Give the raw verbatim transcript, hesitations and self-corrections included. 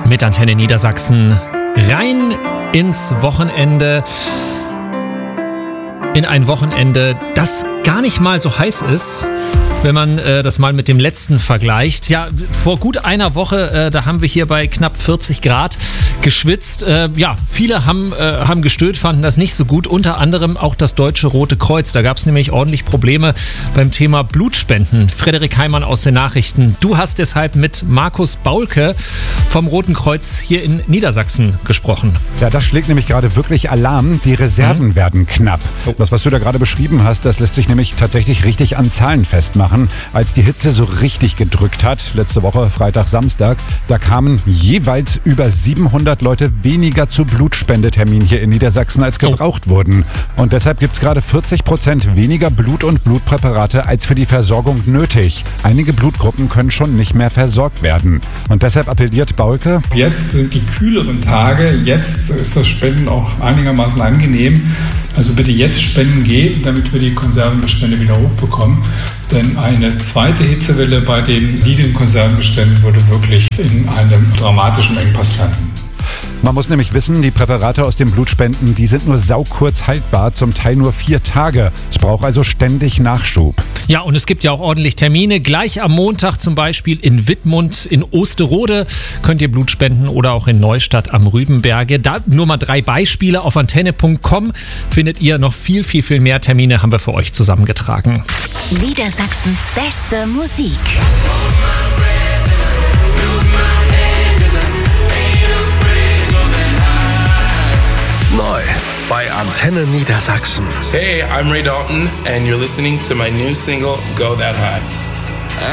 mit Antenne Niedersachsen rein ins Wochenende. In ein Wochenende, das gar nicht mal so heiß ist, wenn man äh, das mal mit dem letzten vergleicht. Ja, vor gut einer Woche, äh, da haben wir hier bei knapp vierzig Grad geschwitzt. Äh, ja, viele haben, äh, haben gestöhnt, fanden das nicht so gut. Unter anderem auch das Deutsche Rote Kreuz. Da gab es nämlich ordentlich Probleme beim Thema Blutspenden. Frederik Heimann aus den Nachrichten. Du hast deshalb mit Markus Baulke vom Roten Kreuz hier in Niedersachsen gesprochen. Ja, das schlägt nämlich gerade wirklich Alarm. Die Reserven mhm. werden knapp. Das, was du da gerade beschrieben hast, das lässt sich nämlich tatsächlich richtig an Zahlen festmachen. Als die Hitze so richtig gedrückt hat, letzte Woche Freitag, Samstag, da kamen jeweils über siebenhundert Leute weniger zu Blutspendetermin hier in Niedersachsen, als gebraucht oh. wurden. Und deshalb gibt es gerade vierzig Prozent weniger Blut- und Blutpräparate als für die Versorgung nötig. Einige Blutgruppen können schon nicht mehr versorgt werden. Und deshalb appelliert Baulke: Jetzt sind die kühleren Tage, jetzt ist das Spenden auch einigermaßen angenehm. Also bitte jetzt Spenden geben, damit wir die Konservenbestände wieder hochbekommen. Denn eine zweite Hitzewelle bei den niedrigen Konservenbeständen würde wirklich in einem dramatischen Engpass landen. Man muss nämlich wissen, die Präparate aus den Blutspenden, die sind nur saukurz haltbar, zum Teil nur vier Tage. Es braucht also ständig Nachschub. Ja, und es gibt ja auch ordentlich Termine. Gleich am Montag zum Beispiel in Wittmund, in Osterode könnt ihr Blut spenden oder auch in Neustadt am Rübenberge. Da nur mal drei Beispiele. Auf antenne punkt com findet ihr noch viel, viel, viel mehr Termine, haben wir für euch zusammengetragen. Niedersachsens beste Musik. Neu bei Antenne Niedersachsen. Hey, I'm Ray Dalton and you're listening to my new single, Go That High.